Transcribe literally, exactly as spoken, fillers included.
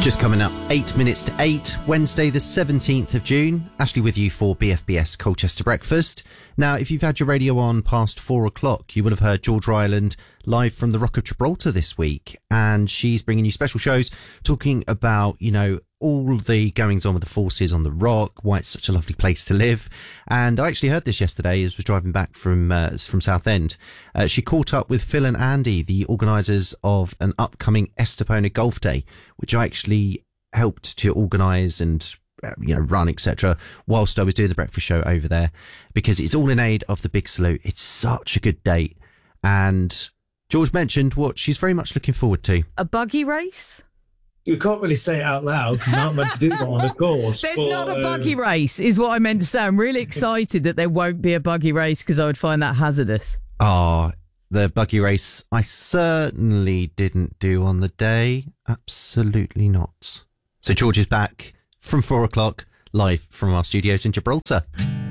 Just coming up eight minutes to eight, Wednesday the seventeenth of June. Ashley with you for B F B S Colchester Breakfast. Now, if you've had your radio on past four o'clock, you will have heard George Ryland live from the Rock of Gibraltar this week. And she's bringing you special shows talking about, you know, all the goings on with the forces on the Rock, why it's such a lovely place to live. And I actually heard this yesterday as I was driving back from uh, from Southend. Uh, she caught up with Phil and Andy, the organisers of an upcoming Estepona Golf Day, which I actually helped to organise and uh, you know run, et cetera, whilst I was doing the breakfast show over there, because it's all in aid of the Big Salute. It's such a good date. And George mentioned what she's very much looking forward to. A buggy race? You can't really say it out loud because you're not meant to do that on the course. There's but, not a um, buggy race, is what I meant to say. I'm really excited that there won't be a buggy race because I would find that hazardous. Ah, the buggy race I certainly didn't do on the day. Absolutely not. So George is back from four o'clock, live from our studios in Gibraltar.